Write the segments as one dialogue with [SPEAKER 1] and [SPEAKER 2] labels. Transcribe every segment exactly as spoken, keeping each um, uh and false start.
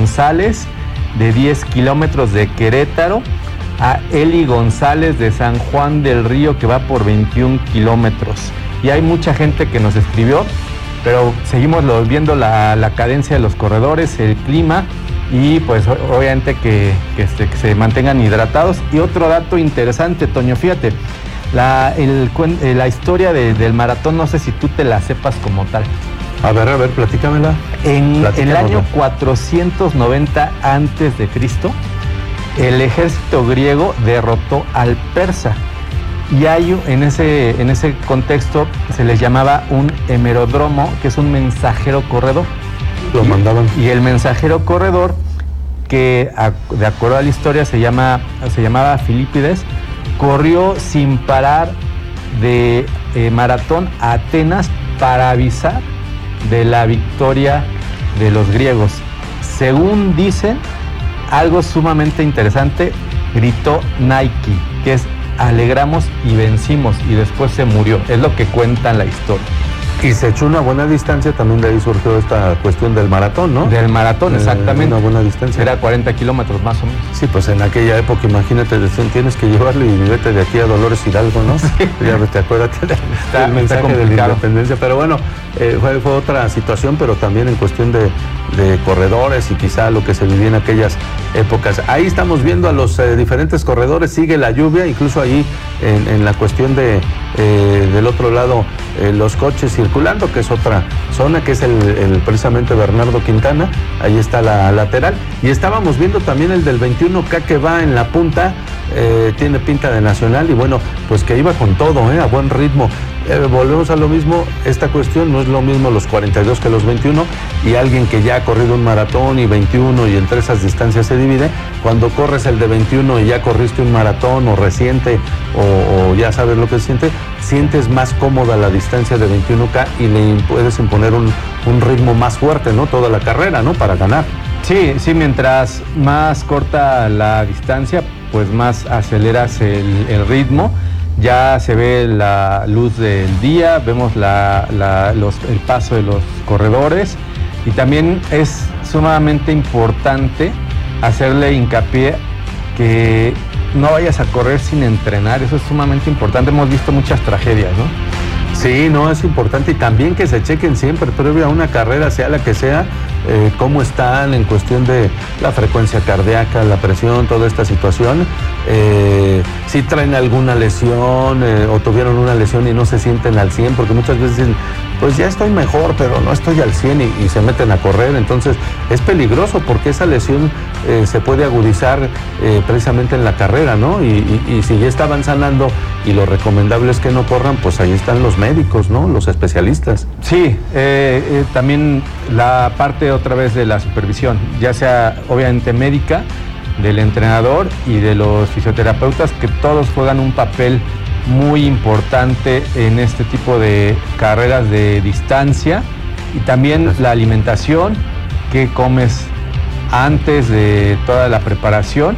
[SPEAKER 1] González, de diez kilómetros de Querétaro, a Eli González de San Juan del Río, que va por veintiún kilómetros. Y hay mucha gente que nos escribió, pero seguimos lo, viendo la, la cadencia de los corredores, el clima, y pues obviamente que, que, este, que se mantengan hidratados. Y otro dato interesante, Toño, fíjate, la, el, la historia de, del maratón, no sé si tú te la sepas como tal.
[SPEAKER 2] A ver, a ver, platícamela.
[SPEAKER 1] En, en el año cuatrocientos noventa antes de Cristo, el ejército griego derrotó al persa. Y hay, en ese, en ese contexto se les llamaba un hemerodromo, que es un mensajero corredor.
[SPEAKER 2] Lo mandaban.
[SPEAKER 1] Y el mensajero corredor, que a, de acuerdo a la historia se, llama, se llamaba Filipides, corrió sin parar de eh, maratón a Atenas para avisar de la victoria de los griegos. Según dicen, algo sumamente interesante, gritó Nike, que es alegramos y vencimos, y después se murió. Es lo que cuenta la historia.
[SPEAKER 2] Y se echó una buena distancia, también de ahí surgió esta cuestión del maratón, ¿no?
[SPEAKER 1] Del maratón,
[SPEAKER 2] eh,
[SPEAKER 1] exactamente.
[SPEAKER 2] Una buena distancia.
[SPEAKER 1] Era cuarenta kilómetros más o menos.
[SPEAKER 2] Sí, pues en aquella época, imagínate, decían, tienes que llevarlo y vete de aquí a Dolores Hidalgo, ¿no? Sí. Ya te acuérdate del
[SPEAKER 1] está,
[SPEAKER 2] mensaje
[SPEAKER 1] está
[SPEAKER 2] de la independencia. Pero bueno, eh, fue, fue otra situación, pero también en cuestión de, de corredores y quizá lo que se vivía en aquellas épocas. Ahí estamos viendo a los eh, diferentes corredores, sigue la lluvia, incluso ahí en, en la cuestión de eh, del otro lado, eh, los coches circulando, que es otra zona, que es el, el precisamente Bernardo Quintana, ahí está la lateral, y estábamos viendo también el del veintiuno K que va en la punta, eh, tiene pinta de nacional, y bueno, pues que iba con todo, eh, a buen ritmo. Eh, volvemos a lo mismo, esta cuestión no es lo mismo los cuarenta y dos que los veintiuno, y alguien que ya ha corrido un maratón y veintiuno y entre esas distancias se divide, cuando corres el de veintiuno y ya corriste un maratón o reciente o, o ya sabes lo que se siente, sientes más cómoda la distancia de veintiuno K y le puedes imponer un, un ritmo más fuerte, ¿no? Toda la carrera, ¿no? Para ganar.
[SPEAKER 1] Sí, sí, mientras más corta la distancia, pues más aceleras el, el ritmo. Ya se ve la luz del día, vemos la, la, los, el paso de los corredores, y también es sumamente importante hacerle hincapié que no vayas a correr sin entrenar. Eso es sumamente importante. Hemos visto muchas tragedias, ¿no?
[SPEAKER 2] Sí, no, es importante, y también que se chequen siempre, previo a una carrera, sea la que sea, eh, cómo están en cuestión de la frecuencia cardíaca, la presión, toda esta situación. Eh, si traen alguna lesión eh, o tuvieron una lesión y no se sienten al cien, porque muchas veces dicen, pues ya estoy mejor, pero no estoy al cien, y, y se meten a correr. Entonces es peligroso, porque esa lesión eh, se puede agudizar eh, precisamente en la carrera, ¿no? Y, y, y si ya estaban sanando y lo recomendable es que no corran, pues ahí están los médicos, ¿no? Los especialistas.
[SPEAKER 1] Sí, eh, eh, también la parte otra vez de la supervisión, ya sea obviamente médica, del entrenador y de los fisioterapeutas, que todos juegan un papel muy importante en este tipo de carreras de distancia. Y también la alimentación, que comes antes de toda la preparación,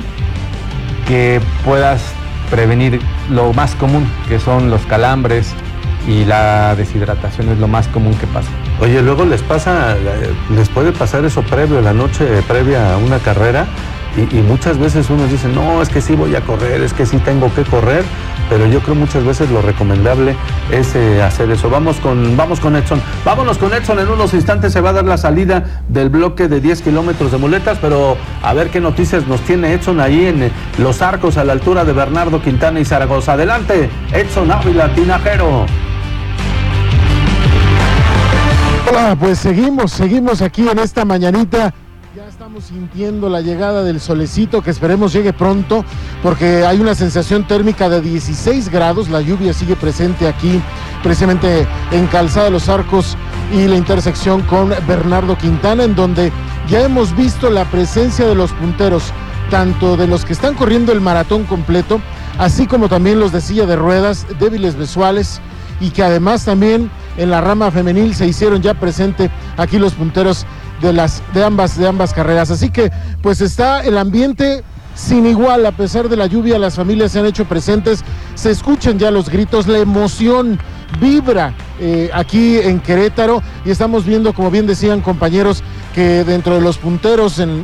[SPEAKER 1] que puedas prevenir lo más común, que son los calambres, y la deshidratación es lo más común que pasa.
[SPEAKER 2] Oye, luego les pasa, les puede pasar eso previo, la noche previa a una carrera, y, y muchas veces uno dice, no, es que sí voy a correr, es que sí tengo que correr, pero yo creo muchas veces lo recomendable es eh, hacer eso. Vamos con, vamos con Edson, vámonos con Edson, en unos instantes se va a dar la salida del bloque de diez kilómetros de muletas, pero a ver qué noticias nos tiene Edson ahí en Los Arcos, a la altura de Bernardo Quintana y Zaragoza. Adelante, Edson Ávila, tinajero.
[SPEAKER 3] Hola, pues seguimos, seguimos aquí en esta mañanita. Ya estamos sintiendo la llegada del solecito, que esperemos llegue pronto, porque hay una sensación térmica de dieciséis grados. La lluvia sigue presente aquí, precisamente en Calzada de Los Arcos y la intersección con Bernardo Quintana, en donde ya hemos visto la presencia de los punteros, tanto de los que están corriendo el maratón completo, así como también los de silla de ruedas, débiles visuales, y que además también en la rama femenil se hicieron ya presente aquí los punteros de las de ambas de ambas carreras. Así que pues está el ambiente sin igual, a pesar de la lluvia. Las familias se han hecho presentes, se escuchan ya los gritos, la emoción vibra eh, aquí en Querétaro, y estamos viendo, como bien decían compañeros, que dentro de los punteros en,